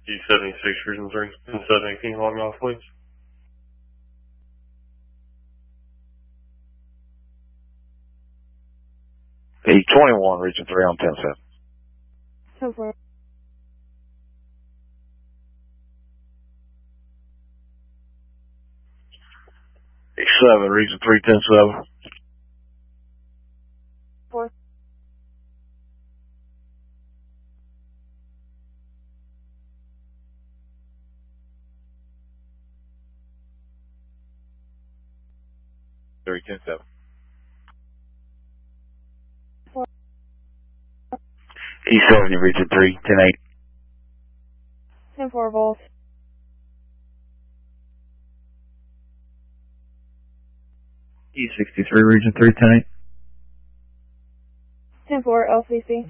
E76 Region 3, 10-7-18, log off, please. E21 Region 3 on 10-7. 10-4. E7 Region 3, 10-7. 4. Three 10-7. 4. E70 Region 3, 10-8. 10-4 volts. E63 Region 3, 10-8. 10-4 LCC.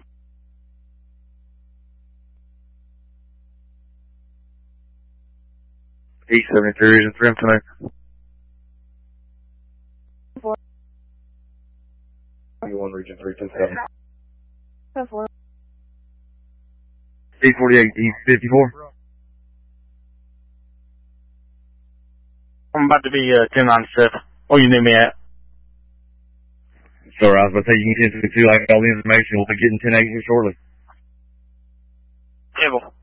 E73 Region 3, 10-8. 4. E1 Region 3, 10-7. 10-4. E48 E54. I'm about to be 10-9-7. Where you need me at? Sorry, I was about to say you can get into all the information. We'll be getting 10-8 here shortly. Cable.